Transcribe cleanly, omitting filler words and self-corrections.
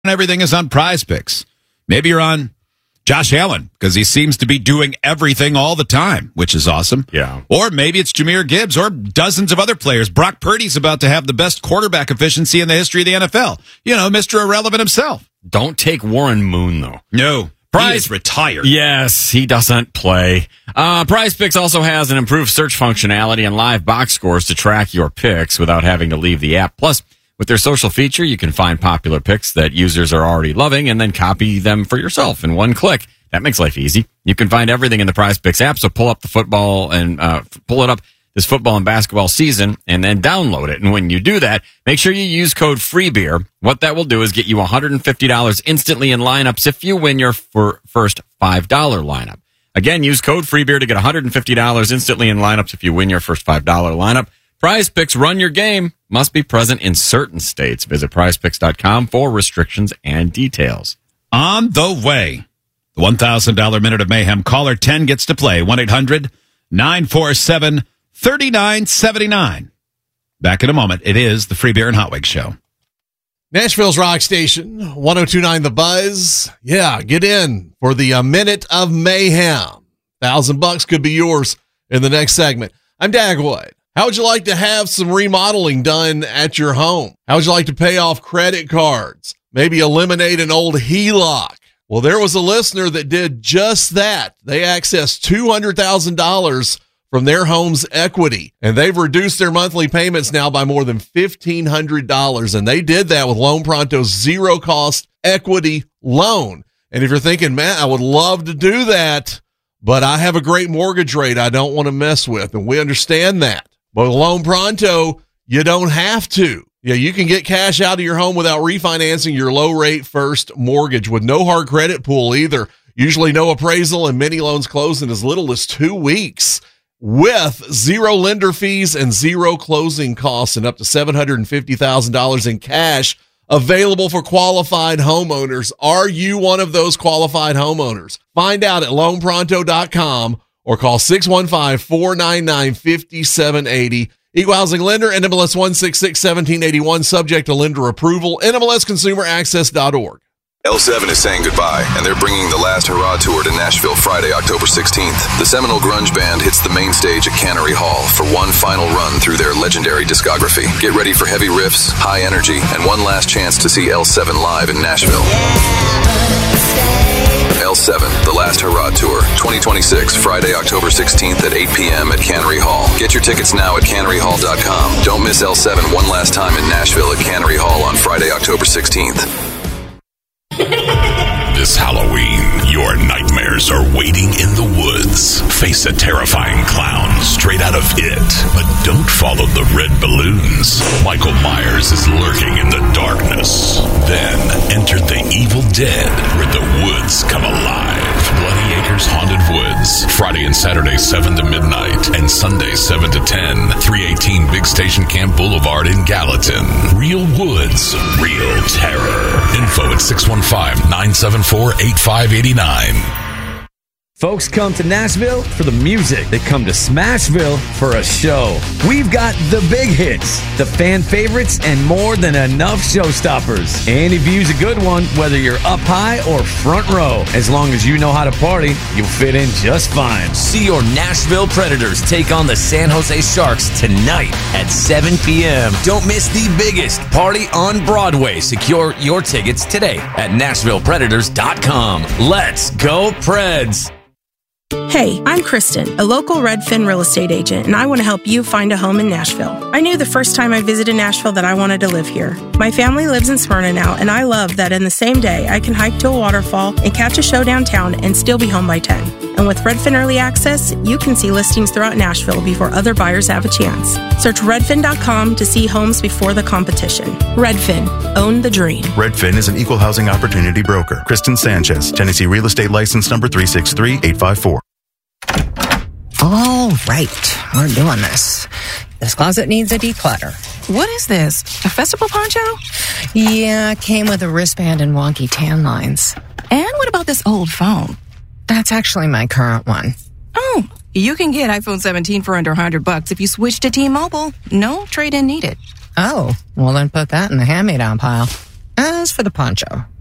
everything is on Prize Picks. Maybe you're on Josh Allen because he seems to be doing everything all the time, which is awesome. Yeah. Or maybe it's Jahmyr Gibbs or dozens of other players. Brock Purdy's about to have the best quarterback efficiency in the history of the NFL. You know, Mr. Irrelevant himself. Don't take Warren Moon, though. No. He is retired. Yes, he doesn't play. Prize Picks also has an improved search functionality and live box scores to track your picks without having to leave the app. Plus, with their social feature, you can find popular picks that users are already loving and then copy them for yourself in one click. That makes life easy. You can find everything in the Prize Picks app, so pull up the football and pull it up this football and basketball season and then download it. And when you do that, make sure you use code FREEBEER. What that will do is get you $150 instantly in lineups if you win your first $5 lineup. Again, use code FREEBEER to get $150 instantly in lineups if you win your first $5 lineup. Prize Picks, run your game. Must be present in certain states. Visit prizepicks.com for restrictions and details. On the way, the $1,000 Minute of Mayhem. Caller 10 gets to play. 1-800-947-3979. Back in a moment. It is the Free Beer and Hot Wings Show. Nashville's Rock Station, 102.9 The Buzz. Yeah, get in for the Minute of Mayhem. $1,000 could be yours in the next segment. I'm Dagwood. How would you like to have some remodeling done at your home? How would you like to pay off credit cards? Maybe eliminate an old HELOC? Well, there was a listener that did just that. They accessed $200,000 from their home's equity, and they've reduced their monthly payments now by more than $1,500, and they did that with Loan Pronto's zero-cost equity loan. And if you're thinking, man, I would love to do that, but I have a great mortgage rate I don't want to mess with, and we understand that. But with Loan Pronto, you don't have to. Yeah, you can get cash out of your home without refinancing your low-rate first mortgage with no hard credit pool either. Usually no appraisal, and many loans close in as little as 2 weeks with zero lender fees and zero closing costs and up to $750,000 in cash available for qualified homeowners. Are you one of those qualified homeowners? Find out at loanpronto.com or call 615-499-5780. Equal housing lender, NMLS 166-1781, subject to lender approval, NMLSconsumeraccess.org. L7 is saying goodbye, and they're bringing the Last Hurrah Tour to Nashville Friday, October 16th. The seminal grunge band hits the main stage at Cannery Hall for one final run through their legendary discography. Get ready for heavy riffs, high energy, and one last chance to see L7 live in Nashville. L7, The Last Hurrah Tour, 2026, Friday, October 16th at 8 p.m. at Cannery Hall. Get your tickets now at canneryhall.com. Don't miss L7 one last time in Nashville at Cannery Hall on Friday, October 16th. This Halloween, your nightmares are waiting in the woods. Face a terrifying clown straight out of It, but don't follow the red balloons. Michael Myers is lurking in the darkness. Then enter the Evil Dead, where the woods come alive. Bloody Acres Haunted Woods, Friday and Saturday 7 to midnight, and Sunday 7 to 10, 318 Big Station Camp Boulevard in Gallatin. Real woods, real terror. Info at 615-974-8589. Folks come to Nashville for the music. They come to Smashville for a show. We've got the big hits, the fan favorites, and more than enough showstoppers. Any view's a good one, whether you're up high or front row. As long as you know how to party, you'll fit in just fine. See your Nashville Predators take on the San Jose Sharks tonight at 7 p.m. Don't miss the biggest party on Broadway. Secure your tickets today at NashvillePredators.com. Let's go, Preds! Hey, I'm Kristen, a local Redfin real estate agent, and I want to help you find a home in Nashville. I knew the first time I visited Nashville that I wanted to live here. My family lives in Smyrna now, and I love that in the same day I can hike to a waterfall and catch a show downtown and still be home by 10. And with Redfin Early Access, you can see listings throughout Nashville before other buyers have a chance. Search redfin.com to see homes before the competition. Redfin, own the dream. Redfin is an equal housing opportunity broker. Kristen Sanchez, Tennessee Real Estate License Number 363854. All right, we're doing this. This closet needs a declutter. What is this? A festival poncho? Yeah, came with a wristband and wonky tan lines. And what about this old phone? That's actually my current one. Oh, you can get iPhone 17 for under $100 if you switch to T-Mobile. No trade-in needed. Oh, well then put that in the hand-me-down pile. As for the poncho,